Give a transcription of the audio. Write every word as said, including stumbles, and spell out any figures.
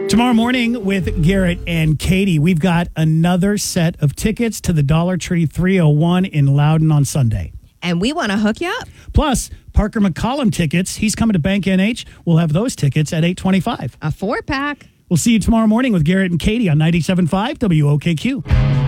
Tomorrow morning with Garrett and Katie, we've got another set of tickets to the Dollar Tree three oh one in Loudon on Sunday. And we want to hook you up. Plus, Parker McCollum tickets. He's coming to Bank N H. We'll have those tickets at eight twenty-five. A four-pack. We'll see you tomorrow morning with Garrett and Katie on ninety-seven point five W O K Q.